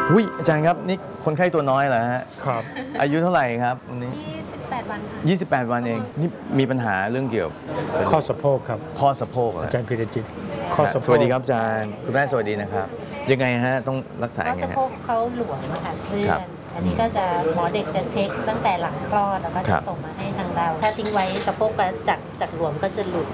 อุ้ยอาจารย์ครับนี่คนไข้ตัวน้อยเหรอฮะครับอายุเท่าไหร่ครับวันนี้ 28 วันค่ะ 28 วันเองนี่มีปัญหาเรื่องเกี่ยวกับข้อสะโพกครับข้อสะโพกเหรออาจารย์พิรจิตข้อสะโพกสวัสดีครับอาจารย์คุณแม่สวัสดีนะครับยังไงฮะต้องรักษาข้อยังไงสะโพกเขาหลวมอะค่ะเคลื่อครับนอันนี้ก็จะหมอเด็กจะเช็คตั้งแต่หลังคลอดแล้วก็ครัจะบส่งมาให้ทางเรา ถ้าทิ้งไว้สะโพกก็จากหลวมก็จะหลุด